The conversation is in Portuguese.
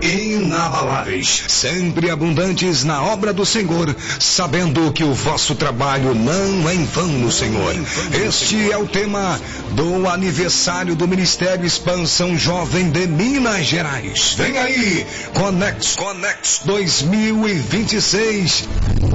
inabaláveis, sempre abundantes na obra do Senhor, sabendo que o vosso trabalho não é em vão no Senhor. Este é o tema do aniversário do Ministério Expansão Jovem de Minas Gerais. Vem aí, Connex 2026.